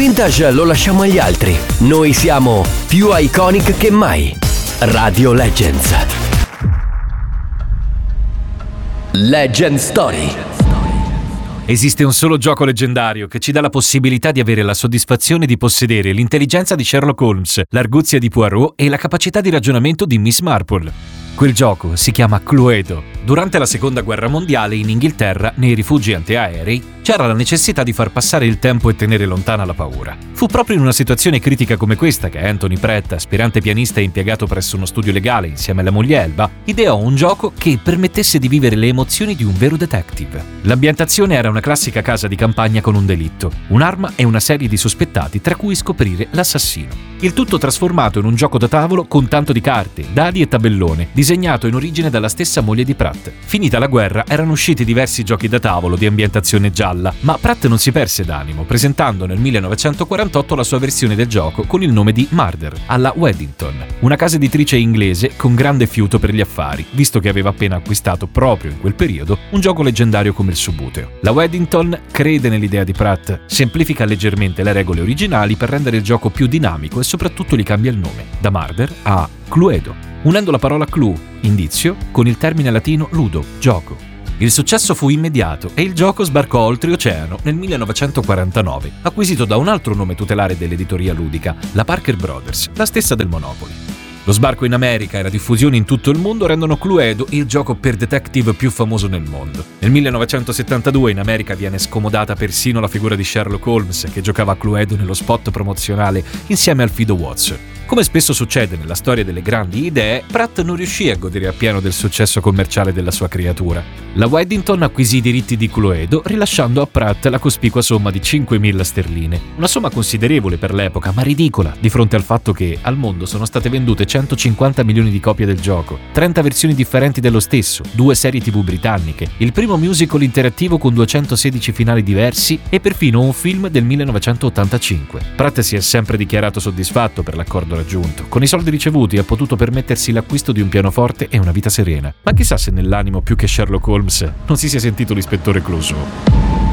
vintage lo lasciamo agli altri. Noi siamo più iconic che mai. Radio Legends. Legend Story. Esiste un solo gioco leggendario che ci dà la possibilità di avere la soddisfazione di possedere l'intelligenza di Sherlock Holmes, l'arguzia di Poirot e la capacità di ragionamento di Miss Marple. Quel gioco si chiama Cluedo. Durante la Seconda Guerra Mondiale in Inghilterra, nei rifugi antiaerei, c'era la necessità di far passare il tempo e tenere lontana la paura. Fu proprio in una situazione critica come questa che Anthony Pratt, aspirante pianista e impiegato presso uno studio legale insieme alla moglie Elba, ideò un gioco che permettesse di vivere le emozioni di un vero detective. L'ambientazione era una classica casa di campagna con un delitto, un'arma e una serie di sospettati tra cui scoprire l'assassino. Il tutto trasformato in un gioco da tavolo con tanto di carte, dadi e tabellone, disegnato in origine dalla stessa moglie di Pratt. Finita la guerra erano usciti diversi giochi da tavolo di ambientazione gialla, ma Pratt non si perse d'animo, presentando nel 1948 la sua versione del gioco con il nome di Murder alla Weddington, una casa editrice inglese con grande fiuto per gli affari, visto che aveva appena acquistato proprio in quel periodo un gioco leggendario come il Subuteo. La Weddington crede nell'idea di Pratt, semplifica leggermente le regole originali per rendere il gioco più dinamico e soprattutto gli cambia il nome, da Murder a Cluedo, unendo la parola clue, indizio, con il termine latino ludo, gioco. Il successo fu immediato e il gioco sbarcò oltreoceano nel 1949, acquisito da un altro nome tutelare dell'editoria ludica, la Parker Brothers, la stessa del Monopoly. Lo sbarco in America e la diffusione in tutto il mondo rendono Cluedo il gioco per detective più famoso nel mondo. Nel 1972 in America viene scomodata persino la figura di Sherlock Holmes, che giocava a Cluedo nello spot promozionale insieme al fido Watson. Come spesso succede nella storia delle grandi idee, Pratt non riuscì a godere appieno del successo commerciale della sua creatura. La Weddington acquisì i diritti di Cluedo, rilasciando a Pratt la cospicua somma di 5.000 sterline. Una somma considerevole per l'epoca, ma ridicola di fronte al fatto che al mondo sono state vendute 150 milioni di copie del gioco, 30 versioni differenti dello stesso, 2 serie TV britanniche, il primo musical interattivo con 216 finali diversi e perfino un film del 1985. Pratt si è sempre dichiarato soddisfatto per l'accordo raggiunto. Con i soldi ricevuti ha potuto permettersi l'acquisto di un pianoforte e una vita serena. Ma chissà se nell'animo più che Sherlock Holmes non si sia sentito l'ispettore Clouseau.